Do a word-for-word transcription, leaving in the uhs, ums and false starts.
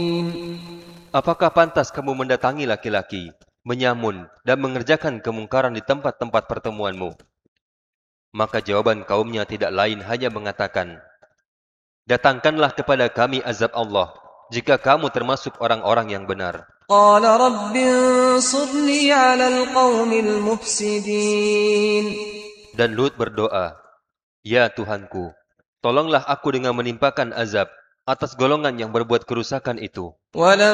Apakah pantas kamu mendatangi laki-laki, menyamun, dan mengerjakan kemungkaran di tempat-tempat pertemuanmu? Maka jawaban kaumnya tidak lain hanya mengatakan, datangkanlah kepada kami azab Allah, jika kamu termasuk orang-orang yang benar. قال رب انصرني على القوم المفسدين. Dan Lut berdoa, ya Tuhanku, tolonglah aku dengan menimpakan azab atas golongan yang berbuat kerusakan itu.